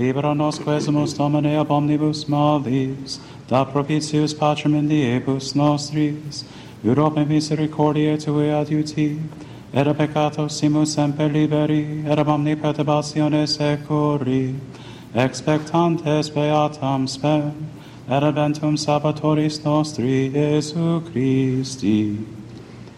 libera nos quesumus Domine ab omnibus malis, da propitius pacem in diebus nostris, Europe misericordiae Tue adiuti, et a peccato simus semper liberi, et ab omni perturbatione securi, expectantes beatam spem, et adventum Salvatoris nostri, Iesu Christi.